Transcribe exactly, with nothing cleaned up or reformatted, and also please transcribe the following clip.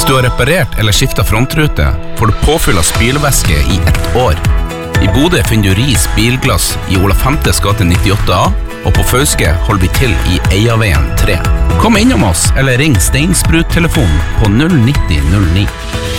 Hvis du har reparert eller skiftet frontrute, får du påfyll av spylevæske i ett år. I Bodø finner du Ris Bilglass i Ola Femtes gate nittiåtte A, og på Fauske holder vi til i Eiaveien tre. Kom innom oss, eller ring Steinsprut-telefonen på null nitti null ni.